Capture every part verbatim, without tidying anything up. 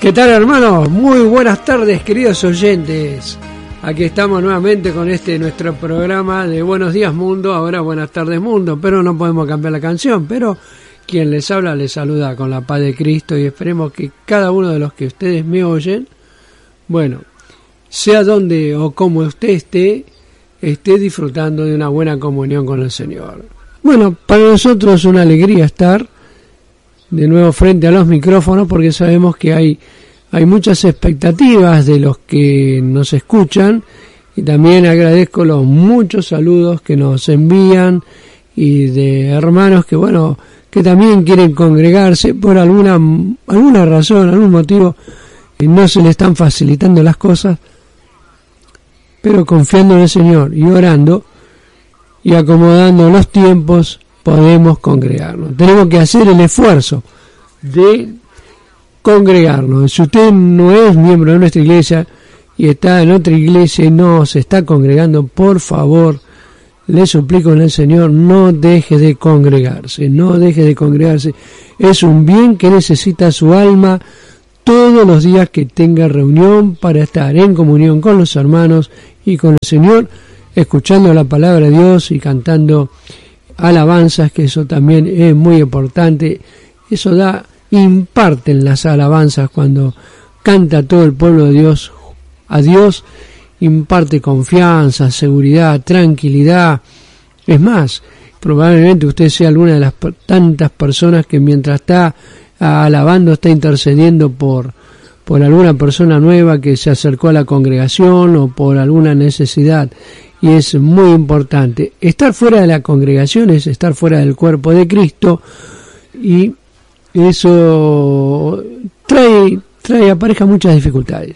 ¿Qué tal, hermanos? Muy buenas tardes, queridos oyentes. Aquí estamos nuevamente con este nuestro programa de Buenos Días Mundo, ahora Buenas Tardes Mundo, pero no podemos cambiar la canción, pero quien les habla les saluda con la paz de Cristo y esperemos que cada uno de los que ustedes me oyen, bueno, sea donde o como usted esté, esté disfrutando de una buena comunión con el Señor. Bueno, para nosotros es una alegría estar de nuevo frente a los micrófonos porque sabemos que hay, hay muchas expectativas de los que nos escuchan y también agradezco los muchos saludos que nos envían y de hermanos que bueno, que también quieren congregarse por alguna, alguna razón, algún motivo y no se le están facilitando las cosas, pero confiando en el Señor y orando y acomodando los tiempos podemos congregarnos. Tenemos que hacer el esfuerzo de congregarnos. Si usted no es miembro de nuestra iglesia y está en otra iglesia y no se está congregando, por favor, le suplico en el Señor, no deje de congregarse, no deje de congregarse. Es un bien que necesita su alma todos los días que tenga reunión para estar en comunión con los hermanos y con el Señor, escuchando la palabra de Dios y cantando alabanzas, que eso también es muy importante. Eso da, imparten las alabanzas cuando canta todo el pueblo de Dios a Dios, imparte confianza, seguridad, tranquilidad. Es más, probablemente usted sea alguna de las tantas personas que mientras está alabando está intercediendo por por alguna persona nueva que se acercó a la congregación o por alguna necesidad. Y es muy importante. Estar fuera de la congregación es estar fuera del cuerpo de Cristo y eso trae, trae apareja muchas dificultades.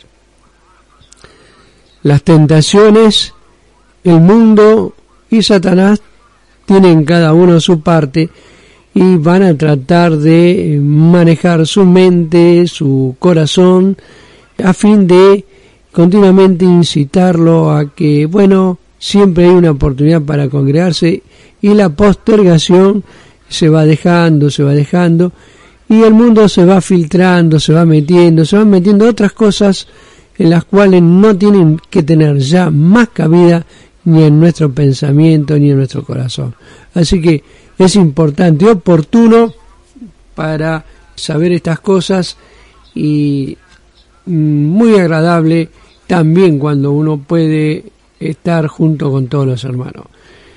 Las tentaciones, el mundo y Satanás tienen cada uno su parte y van a tratar de manejar su mente, su corazón, a fin de continuamente incitarlo a que, bueno, siempre hay una oportunidad para congregarse y la postergación se va dejando, se va dejando y el mundo se va filtrando, se va metiendo, se van metiendo otras cosas en las cuales no tienen que tener ya más cabida ni en nuestro pensamiento ni en nuestro corazón. Así que es importante, oportuno para saber estas cosas y muy agradable también cuando uno puede estar junto con todos los hermanos.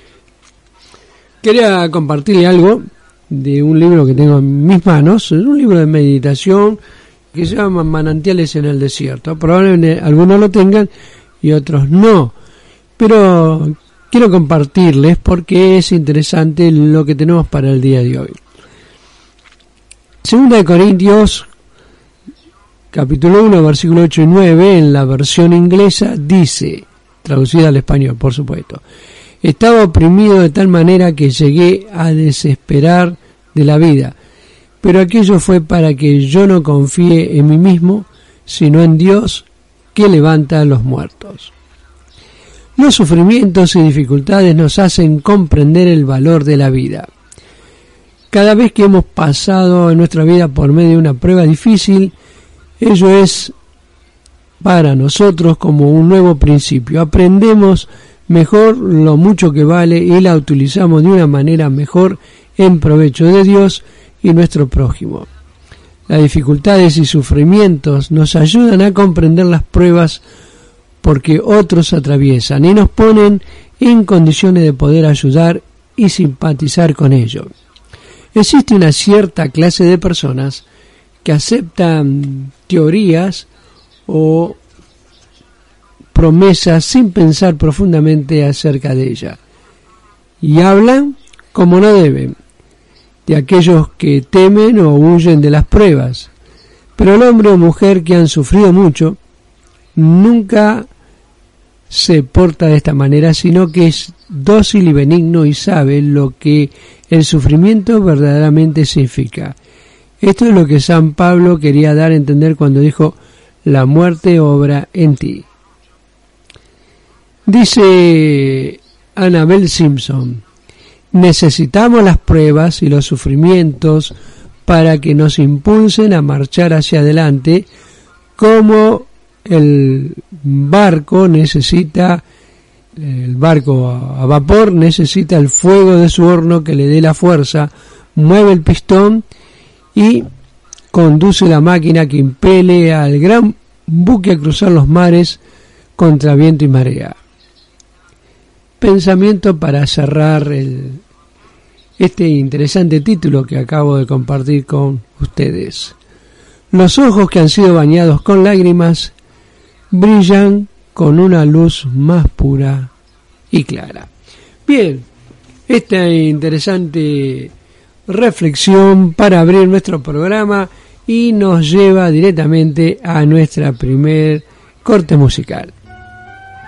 Quería compartirle algo de un libro que tengo en mis manos, es un libro de meditación que se llama Manantiales en el Desierto. Probablemente algunos lo tengan y otros no, pero quiero compartirles porque es interesante lo que tenemos para el día de hoy. Segunda de Corintios capítulo uno, versículo ocho y nueve, en la versión inglesa dice, traducida al español, por supuesto: estaba oprimido de tal manera que llegué a desesperar de la vida, pero aquello fue para que yo no confíe en mí mismo, sino en Dios que levanta a los muertos. Los sufrimientos y dificultades nos hacen comprender el valor de la vida. Cada vez que hemos pasado en nuestra vida por medio de una prueba difícil, ello es para nosotros como un nuevo principio. Aprendemos mejor lo mucho que vale y la utilizamos de una manera mejor en provecho de Dios y nuestro prójimo. Las dificultades y sufrimientos nos ayudan a comprender las pruebas porque otros atraviesan y nos ponen en condiciones de poder ayudar y simpatizar con ellos. Existe una cierta clase de personas que aceptan teorías o promesas sin pensar profundamente acerca de ellas y hablan como no deben de aquellos que temen o huyen de las pruebas, pero el hombre o mujer que han sufrido mucho nunca se porta de esta manera, sino que es dócil y benigno y sabe lo que el sufrimiento verdaderamente significa. Esto es lo que San Pablo quería dar a entender cuando dijo: la muerte obra en ti. Dice Annabel Simpson: necesitamos las pruebas y los sufrimientos para que nos impulsen a marchar hacia adelante cómo el barco necesita, el barco a vapor necesita el fuego de su horno que le dé la fuerza, mueve el pistón y conduce la máquina que impele al gran buque a cruzar los mares contra viento y marea. Pensamiento para cerrar el, este interesante título que acabo de compartir con ustedes. Los ojos que han sido bañados con lágrimas brillan con una luz más pura y clara. Bien, esta interesante reflexión para abrir nuestro programa y nos lleva directamente a nuestra primer corte musical.